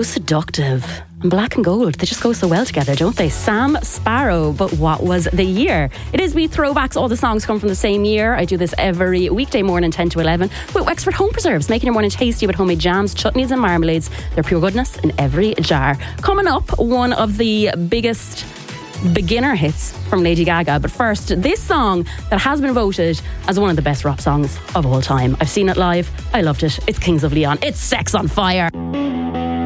seductive. And black and gold, they just go so well together, don't they? Sam Sparro, but what was the year? It is We Throwbacks, all the songs come from the same year. I do this every weekday morning, 10 to 11, with Wexford Home Preserves, making your morning tasty with homemade jams, chutneys and marmalades. They're pure goodness in every jar. Coming up, one of the biggest beginner hits from Lady Gaga. But first, this song that has been voted as one of the best rock songs of all time. I've seen it live. I loved it. It's Kings of Leon. It's Sex on Fire.